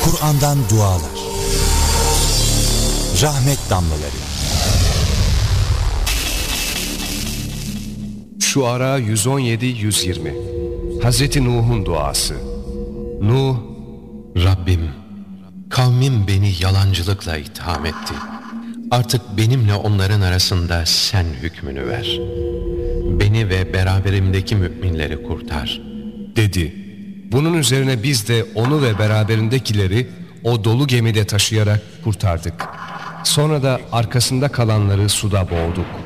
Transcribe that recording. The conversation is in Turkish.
Kur'an'dan dualar, rahmet damlaları. Şuara 117-120. Hazreti Nuh'un duası. Nuh, Rabbim, kavmim beni yalancılıkla itham etti. Artık benimle onların arasında sen hükmünü ver. Beni ve beraberimdeki müminleri kurtar dedi. Bunun üzerine biz de onu ve beraberindekileri o dolu gemide taşıyarak kurtardık. Sonra da arkasında kalanları suda boğduk.